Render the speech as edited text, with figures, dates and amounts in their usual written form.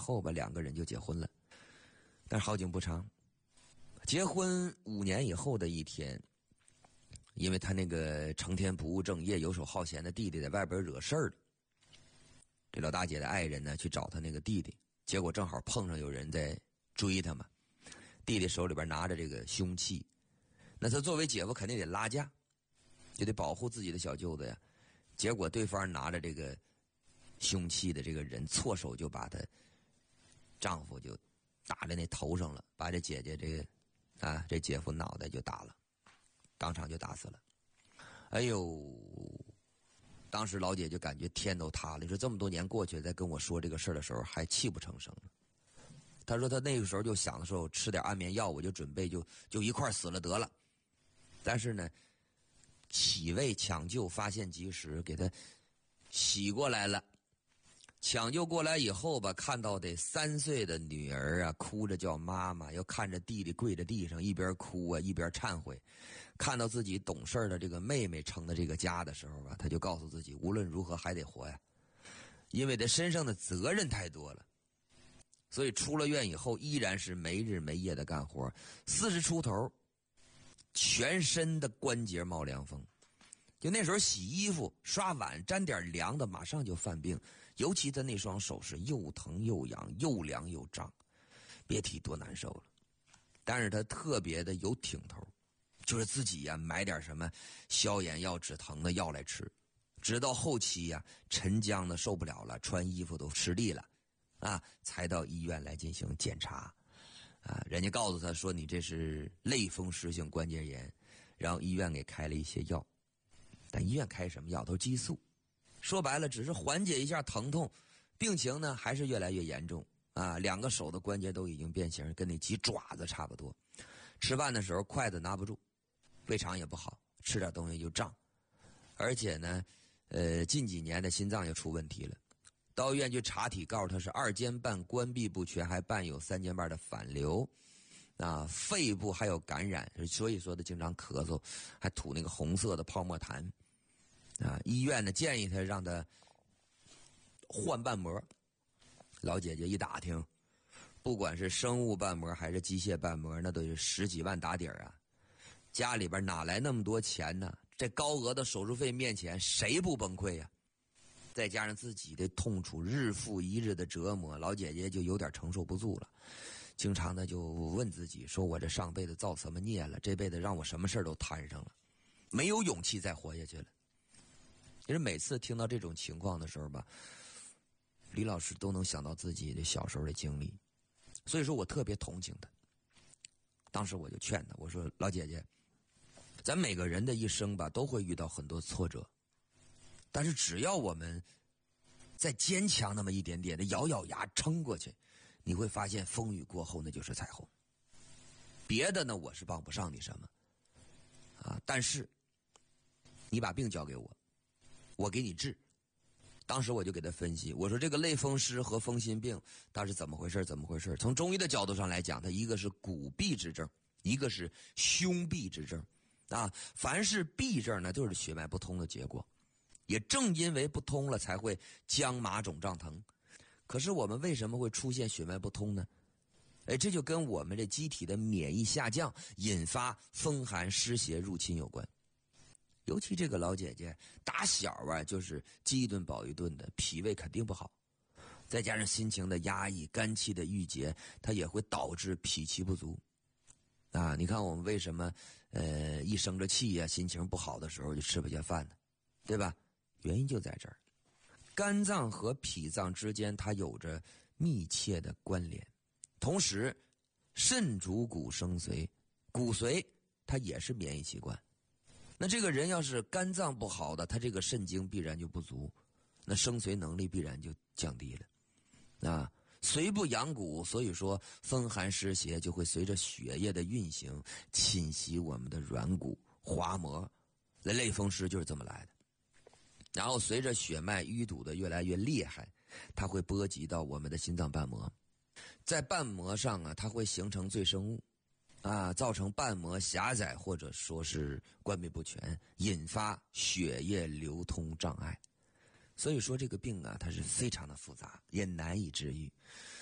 后吧，两个人就结婚了。但是好景不长，结婚5年以后的一天，因为他那个成天不务正业、游手好闲的弟弟在外边惹事儿了，这老大姐的爱人呢去找他那个弟弟，结果正好碰上有人在追他嘛。弟弟手里边拿着这个凶器，那他作为姐夫肯定得拉架，就得保护自己的小舅子呀。结果对方拿着这个凶器的这个人错手就把他丈夫就打在那头上了，把这姐姐这姐夫脑袋就打了，当场就打死了。哎呦，当时老姐就感觉天都塌了。你说这么多年过去，在跟我说这个事儿的时候还泣不成声呢。她说她那个时候就想的时候吃点安眠药，我就准备就一块死了得了。但是呢，起位抢救发现及时，给他洗过来了。抢救过来以后吧，看到这3岁的女儿啊，哭着叫妈妈，又看着弟弟跪在地上，一边哭啊一边忏悔。看到自己懂事的这个妹妹成了这个家的时候吧，他就告诉自己，无论如何还得活呀，因为他身上的责任太多了。所以出了院以后，依然是没日没夜的干活，40出头，全身的关节冒凉风。就那时候洗衣服刷碗沾点凉的马上就犯病，尤其他那双手是又疼又痒又凉又胀，别提多难受了。但是他特别的有挺头，就是自己呀买点什么消炎药止疼的药来吃，直到后期呀沉僵的受不了了，穿衣服都吃力了啊，才到医院来进行检查啊。人家告诉他说你这是类风湿性关节炎，然后医院给开了一些药。但医院开什么药都是激素，说白了只是缓解一下疼痛，病情呢还是越来越严重啊！2个手的关节都已经变形，跟那鸡爪子差不多。吃饭的时候筷子拿不住，胃肠也不好，吃点东西就胀。而且呢，近几年的心脏也出问题了，到医院去查体，告诉他是2间瓣关闭不全，还伴有3间瓣的反流。啊，肺部还有感染，所以说他经常咳嗽，还吐那个红色的泡沫痰。啊，医院呢建议他让他换瓣膜。老姐姐一打听，不管是生物瓣膜还是机械瓣膜，那都是10几万打底儿啊。家里边哪来那么多钱呢？这高额的手术费面前，谁不崩溃呀？再加上自己的痛楚日复一日的折磨，老姐姐就有点承受不住了。经常的就问自己说，我这上辈子造什么孽了，这辈子让我什么事都摊上了，没有勇气再活下去了。其实每次听到这种情况的时候吧，李老师都能想到自己的小时候的经历，所以说我特别同情他。当时我就劝他，我说老姐姐，咱每个人的一生吧都会遇到很多挫折，但是只要我们再坚强那么一点点的咬咬牙撑过去，你会发现风雨过后那就是彩虹。别的呢我是帮不上你什么啊，但是你把病交给我，我给你治。当时我就给他分析，我说这个类风湿和风心病它是怎么回事？从中医的角度上来讲，它一个是骨痹之症，一个是胸痹之症啊。凡是痹症呢，就是血脉不通的结果，也正因为不通了才会僵麻肿胀疼。可是我们为什么会出现血脉不通呢？这就跟我们这机体的免疫下降，引发风寒湿邪入侵有关。尤其这个老姐姐打小啊就是饥一顿饱一顿的，脾胃肯定不好，再加上心情的压抑，肝气的郁结，它也会导致脾气不足啊。你看我们为什么一生着气啊，心情不好的时候就吃不下饭呢？对吧？原因就在这儿。肝脏和脾脏之间它有着密切的关联，同时肾主骨生髓，骨髓它也是免疫器官。那这个人要是肝脏不好的，他这个肾精必然就不足，那生髓能力必然就降低了啊。髓不养骨，所以说风寒湿邪就会随着血液的运行侵袭我们的软骨滑膜，类风湿就是这么来的。然后随着血脉淤堵的越来越厉害，它会波及到我们的心脏瓣膜，在瓣膜上啊，它会形成赘生物啊，造成瓣膜狭窄或者说是关闭不全，引发血液流通障碍。所以说这个病啊，它是非常的复杂，也难以治愈。